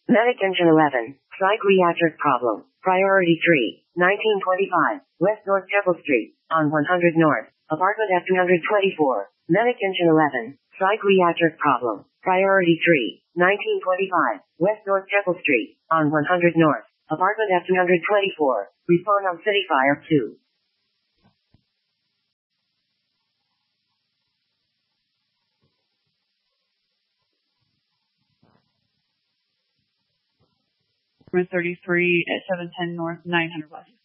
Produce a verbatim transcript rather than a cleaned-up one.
Medic Engine eleven, Psych Reactor Problem. Priority three, nineteen twenty-five, West North Temple Street, on one hundred North, Apartment F two twenty-four. Medic Engine eleven, Psych Reactor Problem. Priority three, nineteen twenty-five, West North Temple Street, on one hundred North, Apartment F two twenty-four. Respond on City Fire two. Route thirty-three at seven ten North, nine hundred West.